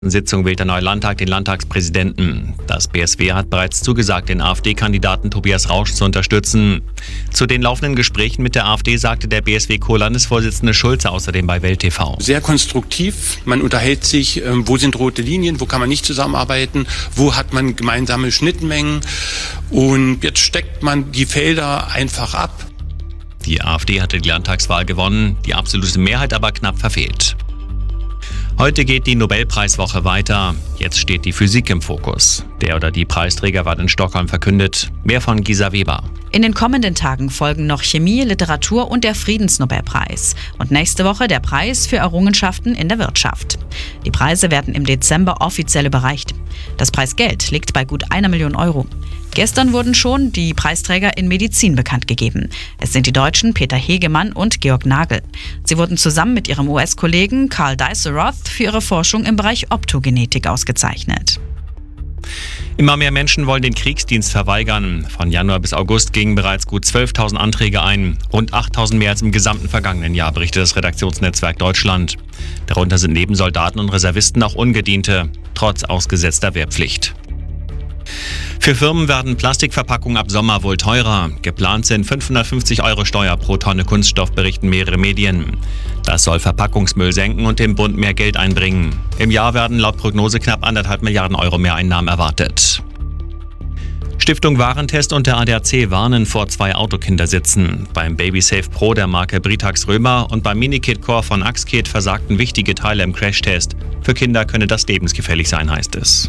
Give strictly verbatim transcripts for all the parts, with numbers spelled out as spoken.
Sitzung wählt der neue Landtag den Landtagspräsidenten. Das B S W hat bereits zugesagt, den AfD-Kandidaten Tobias Rausch zu unterstützen. Zu den laufenden Gesprächen mit der AfD sagte der B S W-Co-Landesvorsitzende Schulze außerdem bei Welt T V. Sehr konstruktiv, man unterhält sich, wo sind rote Linien, wo kann man nicht zusammenarbeiten, wo hat man gemeinsame Schnittmengen und jetzt steckt man die Felder einfach ab. Die AfD hatte die Landtagswahl gewonnen, die absolute Mehrheit aber knapp verfehlt. Heute geht die Nobelpreiswoche weiter. Jetzt steht die Physik im Fokus. Der oder die Preisträger wird in Stockholm verkündet. Mehr von Gisa Weber. In den kommenden Tagen folgen noch Chemie, Literatur und der Friedensnobelpreis. Und nächste Woche der Preis für Errungenschaften in der Wirtschaft. Die Preise werden im Dezember offiziell überreicht. Das Preisgeld liegt bei gut einer Million Euro. Gestern wurden schon die Preisträger in Medizin bekannt gegeben. Es sind die Deutschen Peter Hegemann und Georg Nagel. Sie wurden zusammen mit ihrem U S-Kollegen Carl Deisseroth für ihre Forschung im Bereich Optogenetik ausgezeichnet. Immer mehr Menschen wollen den Kriegsdienst verweigern. Von Januar bis August gingen bereits gut zwölftausend Anträge ein. Rund achttausend mehr als im gesamten vergangenen Jahr, berichtet das Redaktionsnetzwerk Deutschland. Darunter sind neben Soldaten und Reservisten auch Ungediente, trotz ausgesetzter Wehrpflicht. Für Firmen werden Plastikverpackungen ab Sommer wohl teurer. Geplant sind fünfhundertfünfzig Euro Steuer pro Tonne Kunststoff, berichten mehrere Medien. Das soll Verpackungsmüll senken und dem Bund mehr Geld einbringen. Im Jahr werden laut Prognose knapp anderthalb Milliarden Euro Mehreinnahmen erwartet. Stiftung Warentest und der A D A C warnen vor zwei Autokindersitzen. Beim BabySafe Pro der Marke Britax Römer und beim Minikit Core von Axkit versagten wichtige Teile im Crashtest. Für Kinder könne das lebensgefährlich sein, heißt es.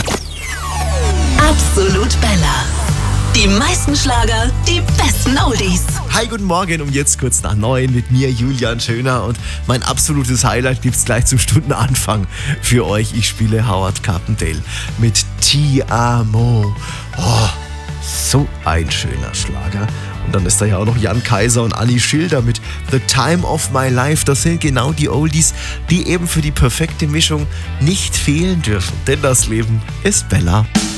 Absolut Bella. Die meisten Schlager, die besten Oldies. Hi, guten Morgen, um jetzt kurz nach neun mit mir, Julian Schöner. Und mein absolutes Highlight gibt's gleich zum Stundenanfang für euch. Ich spiele Howard Carpendale mit Ti Amo. Oh, so ein schöner Schlager. Und dann ist da ja auch noch Jan Kaiser und Anni Schilder mit The Time of My Life. Das sind genau die Oldies, die eben für die perfekte Mischung nicht fehlen dürfen. Denn das Leben ist Bella.